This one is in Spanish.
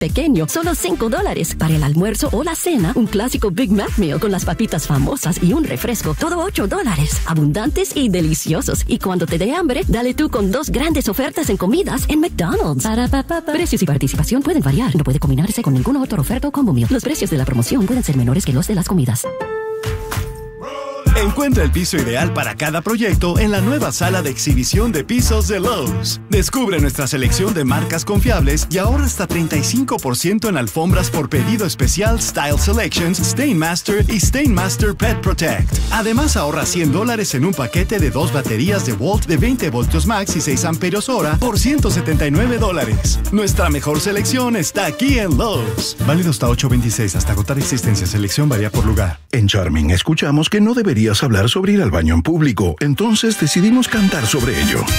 pequeño, solo $5. Para el almuerzo o la cena, un clásico Big Mac Meal con las papitas famosas y un refresco, todo $8. Abundantes y deliciosos. Y cuando te dé hambre, dale tú con 2 grandes ofertas en comidas en McDonald's. Precios y participación pueden variar. No puede combinarse con ninguna otra oferta o combo meal. Los precios de la promoción pueden ser menores que los de las comidas. Encuentra el piso ideal para cada proyecto en la nueva sala de exhibición de pisos de Lowe's. Descubre nuestra selección de marcas confiables y ahorra hasta 35% en alfombras por pedido especial Style Selections, Stainmaster y Stainmaster Pet Protect. Además, ahorra $100 en un paquete de 2 baterías de Volt de 20 voltios max y 6 amperios hora por $179. Nuestra mejor selección está aquí en Lowe's. Válido hasta 8/26. Hasta agotar existencia. Selección varía por lugar. En Charming escuchamos que no deberías hablar sobre ir al baño en público, entonces decidimos cantar sobre ello.